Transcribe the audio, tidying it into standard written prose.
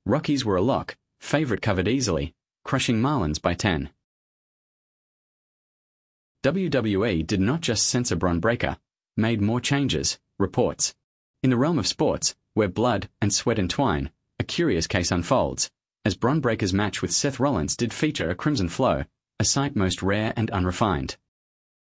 Rockies were a lock, favorite covered easily, crushing Marlins by 10. WWE did not just censor Bron Breakker, made more changes, reports. In the realm of sports, where blood and sweat entwine, a curious case unfolds, as Bron Breakker's match with Seth Rollins did feature a crimson flow, a sight most rare and unrefined.